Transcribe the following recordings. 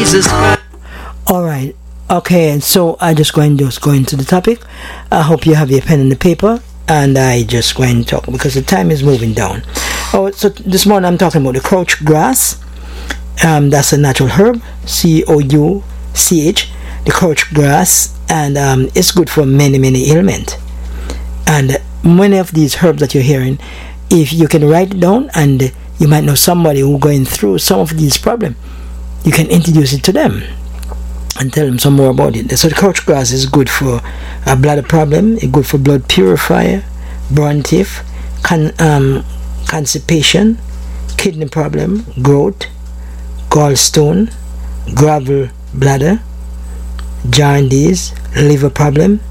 Jesus Christ. All right. Okay, and so I just go into the topic. I hope you have your pen and the paper, and I just go and talk because the time is moving down. Oh, so this morning I'm talking about the crouch grass. That's a natural herb, COUCH, the crouch grass, and it's good for many ailments. And many of these herbs that you're hearing, if you can write it down, and you might know somebody who's going through some of these problems, you can introduce it to them and tell them some more about it. So the crouch grass is good for a bladder problem, it's good for blood purifier, bronchitis, constipation, kidney problem, growth, gallstone, gravel bladder, jaundice, liver problem,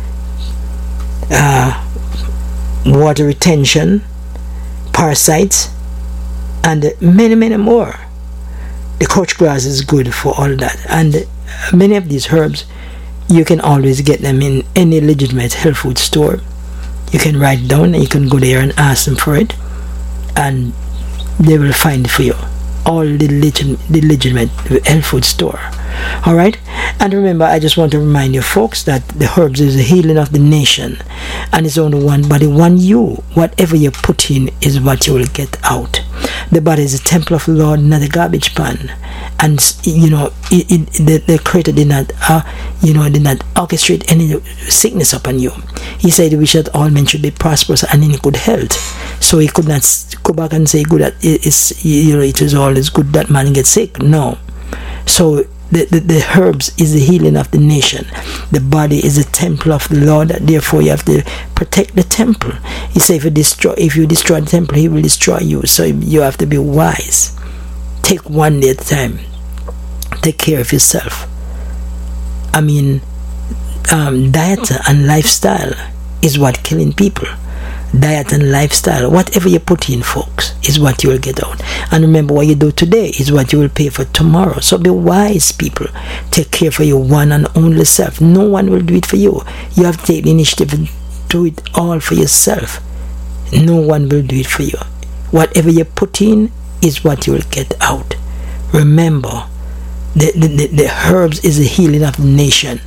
water retention, parasites, and many more. The crouch grass is good for all that, and many of these herbs you can always get them in any legitimate health food store. You can write it down and you can go there and ask them for it, and they will find it for you. All the legitimate health food store. Alright? And remember, I just want to remind you folks that the herbs is the healing of the nation, and it's only one body, one you. Whatever you put in is what you will get out. The body is a temple of the Lord, not a garbage pan. And the Creator did not orchestrate any sickness upon you. He said we should all men should be prosperous and in good health. So he could not go back and say good that it is always good that man gets sick. No. So the herbs is the healing of the nation. The body is a temple of the Lord. Therefore, you have to protect the temple. He said, if you destroy the temple, He will destroy you. So you have to be wise. Take one day at a time. Take care of yourself. I mean, diet and lifestyle is what killing people. Diet and lifestyle, whatever you put in, folks, is what you will get out. And remember, what you do today is what you will pay for tomorrow. So be wise, people. Take care for your one and only self. No one will do it for you. You have to take the initiative and do it all for yourself. No one will do it for you. Whatever you put in is what you will get out. Remember, the herbs is the healing of the nation.